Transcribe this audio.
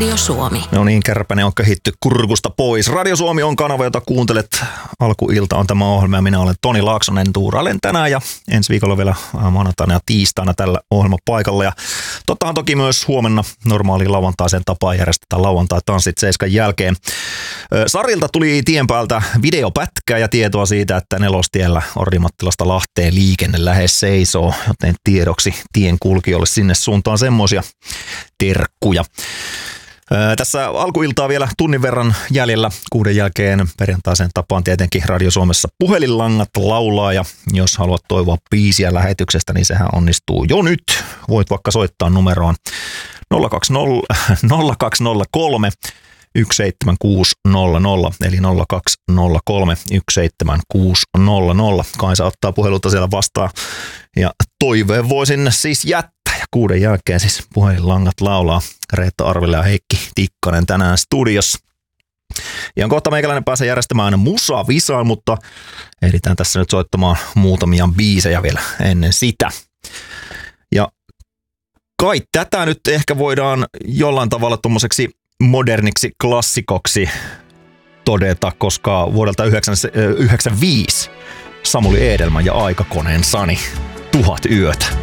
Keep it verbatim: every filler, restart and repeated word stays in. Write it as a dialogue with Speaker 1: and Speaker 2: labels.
Speaker 1: Radio Suomi.
Speaker 2: No niin, kärpäne on kehitty kurkusta pois. Radio Suomi on kanava, jota kuuntelet. Alkuilta on tämä ohjelma ja minä olen Toni Laaksonen. Tuurailen tänään ja ensi viikolla vielä maanantaina ja tiistaina tällä ohjelmapaikalla. Ja tottahan toki myös huomenna normaali lauantaisen tapaan järjestetään lauantai-tanssit seiskan jälkeen. Sarilta tuli tien päältä videopätkä ja tietoa siitä, että Nelostiellä Orimattilasta Lahteen liikenne lähes seisoo, joten tiedoksi tien kulkijoille sinne suuntaan semmoisia terkkuja. Tässä alkuiltaa vielä tunnin verran jäljellä. Kuuden jälkeen perjantaisen tapaan tietenkin Radio Suomessa puhelinlangat laulaa ja jos haluat toivoa biisiä lähetyksestä, niin sehän onnistuu jo nyt. Voit vaikka soittaa numeroon nolla kaksi nolla kolme yksi seitsemän kuusi nolla nolla eli nolla kaksi nolla kolme yksi seitsemän kuusi nolla nolla. Kaisa ottaa puhelulta siellä vastaan ja toiveen voi sinne siis jättää. Ja kuuden jälkeen siis puhelinlangat laulaa. Reetta Arvila ja Heikki Tikkanen tänään studiossa. Ja kohta meikäläinen pääsee järjestämään musavisaan, mutta ehditään tässä nyt soittamaan muutamia biisejä vielä ennen sitä. Ja kai tätä nyt ehkä voidaan jollain tavalla tommoseksi moderniksi klassikoksi todeta, koska vuodelta yhdeksänkymmentäviisi Samuli Edelman ja Aikakoneen Sani, Tuhat yötä.